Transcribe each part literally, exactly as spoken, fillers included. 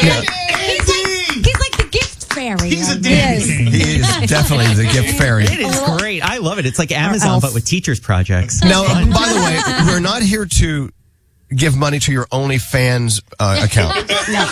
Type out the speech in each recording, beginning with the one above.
Yeah. He's like, he's like the gift fairy. He's a right? dandy. He is definitely the gift fairy. It is great. I love it. It's like Amazon, but with teachers' projects. Now, by the way, we're not here to give money to your OnlyFans uh, account.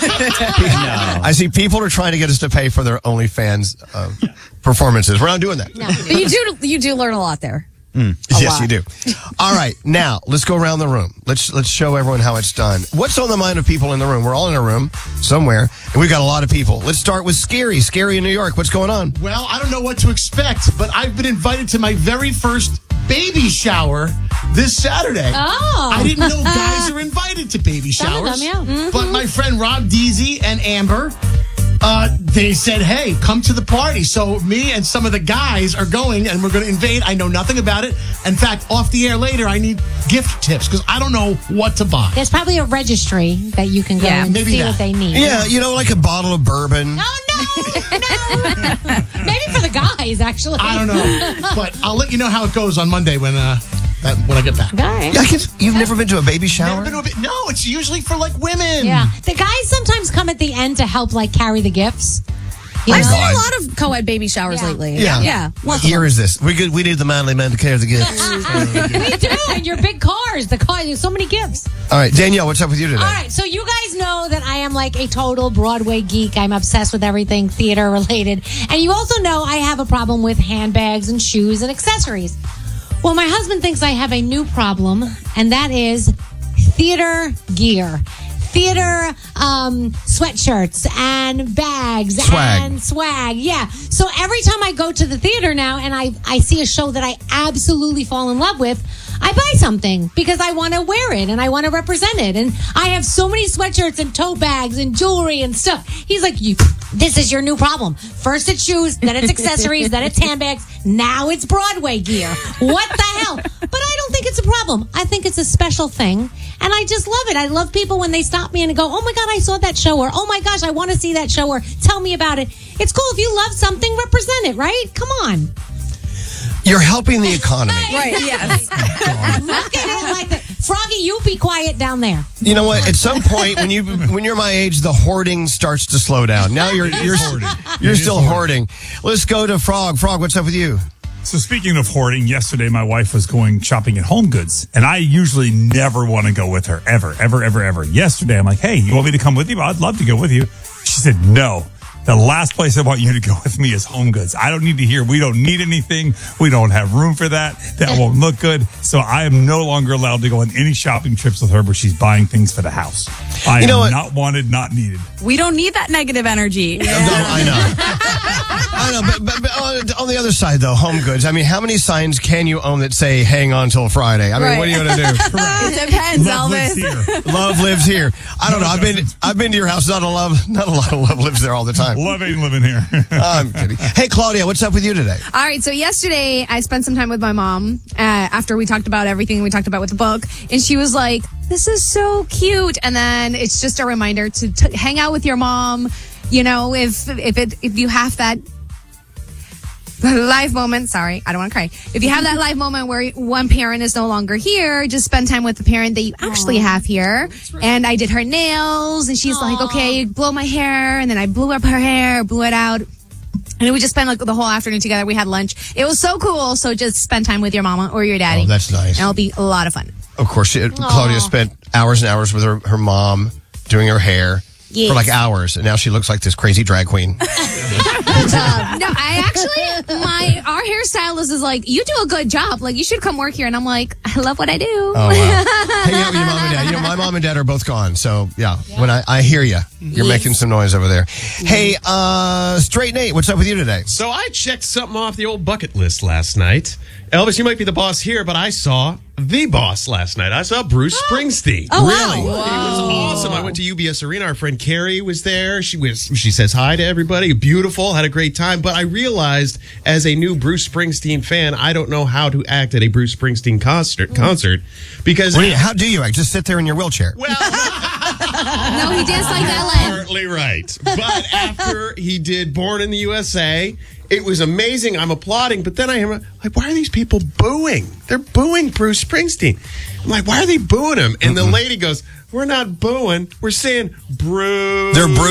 No. I see people are trying to get us to pay for their OnlyFans uh, performances. We're not doing that. No. But you do you do learn a lot there. Mm. Yes, lot. you do. All right, now let's go around the room. Let's let's show everyone how it's done. What's on the mind of people in the room? We're all in a room somewhere, and we've got a lot of people. Let's start with Scary. Scary in New York. What's going on? Well, I don't know what to expect, but I've been invited to my very first baby shower this Saturday. Oh. I didn't know guys are invited to baby Some of showers. them, yeah. Mm-hmm. But my friend Rob Deasy and Amber, uh, they said, hey, come to the party. So me and some of the guys are going, and we're going to invade. I know nothing about it. In fact, off the air later, I need gift tips because I don't know what to buy. There's probably a registry that you can go Yeah, and maybe see that. what they need. Yeah, you know, like a bottle of bourbon. Oh, no, no. Maybe for the guys, actually. I don't know. But I'll let you know how it goes on Monday when uh, that, when I get back. Guys. Yeah, I guess you've never been to a baby shower? Never been to a bit- No, it's usually for like women. Yeah. The guys sometimes come at the end to help, like, carry the gifts. You I've know? seen a lot of co-ed baby showers Yeah. lately. Yeah. Yeah. Once a Here month. is this. We could, we need the manly men to carry the gifts. We do. And your big cars. The car. There's so many gifts. All right, Danielle, what's up with you today? All right, so you guys know that I am like a total Broadway geek. I'm obsessed with everything theater related. And you also know I have a problem with handbags and shoes and accessories. Well, my husband thinks I have a new problem, and that is theater gear. Theater um, sweatshirts and bags Swag. and swag. Yeah. So every time I go to the theater now and I, I see a show that I absolutely fall in love with, I buy something because I want to wear it and I want to represent it. And I have so many sweatshirts and tote bags and jewelry and stuff. He's like, you, this is your new problem. First it's shoes, then it's accessories, then it's handbags. Now it's Broadway gear. What the hell? But I don't think it's a problem. I think it's a special thing. And I just love it. I love people when they stop me and go, oh my God, I saw that show, or oh my gosh, I want to see that show, or tell me about it. It's cool. If you love something, represent it, right? Come on. You're helping the economy. Right, yes. Look at it like that. Froggy, you be quiet down there. You know what? At some point, when you when you're my age, the hoarding starts to slow down. Now you're you're you're still hoarding. Let's go to Frog. Frog, what's up with you? So speaking of hoarding, yesterday my wife was going shopping at Home Goods, and I usually never want to go with her, ever, ever, ever, ever. Yesterday, I'm like, hey, you want me to come with you? I'd love to go with you. She said, no. The last place I want you to go with me is Home Goods. I don't need to hear, we don't need anything. We don't have room for that. That won't look good. So I am no longer allowed to go on any shopping trips with her where she's buying things for the house. I You know am what? not wanted, not needed. We don't need that negative energy. No, I know. I know, but, but, but on, on the other side, though, Home Goods, I mean, how many signs can you own that say, hang on till Friday? I mean, Right. what are you going to do? It depends, Love lives Elvis. here. Love lives here. I don't know. I've been I've been to your house. Not a love, not a lot of love lives there all the time. Love ain't living here. I'm kidding. Hey, Claudia, what's up with you today? All right, so yesterday I spent some time with my mom uh, after we talked about everything we talked about with the book, and she was like, this is so cute. And then it's just a reminder to t- hang out with your mom, you know, if if it if you have that live moment, sorry, I don't want to cry. If you have that live moment where one parent is no longer here, just spend time with the parent that you actually have here. And I did her nails, and she's Aww. like, okay, blow my hair. And then I blew up her hair, blew it out. And we just spent like the whole afternoon together. We had lunch. It was so cool. So just spend time with your mama or your daddy. Oh, that's nice. And it'll be a lot of fun. Of course, she, Claudia spent hours and hours with her, her mom doing her hair Yes. for like hours, and now she looks like this crazy drag queen. No, I actually, my our hairstylist is like, you do a good job. Like, you should come work here. And I'm like, I love what I do. Oh, wow. Hang out with your mom and dad. You know, my mom and dad are both gone, so yeah. When I, I hear you, you're Yes. making some noise over there. Hey, uh, Straight Nate, what's up with you today? So I checked something off the old bucket list last night. Elvis, you might be the boss here, but I saw the boss last night. I saw Bruce Springsteen. Oh, wow. Really? It was awesome. I went to U B S Arena. Our friend Carrie was there. She was. She says hi to everybody. Beautiful. Had a great time. But I realized, as a new Bruce Springsteen fan, I don't know how to act at a Bruce Springsteen concert. Concert, because What do you- how do you act? Just sit there in your wheelchair. well, No, he danced like Ellen. partly right. But after he did Born in the U S A, it was amazing. I'm applauding, but then I am like, why are these people booing? They're booing Bruce Springsteen. I'm like, why are they booing him? And the lady goes, we're not booing. We're saying Bruce. They're Bruce.